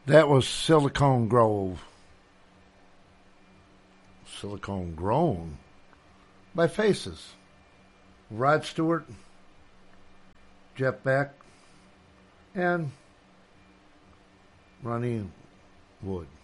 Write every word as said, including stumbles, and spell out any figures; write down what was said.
That was Silicon Grove. Silicon Grown by Faces. Rod Stewart, Jeff Beck, and Ronnie Wood.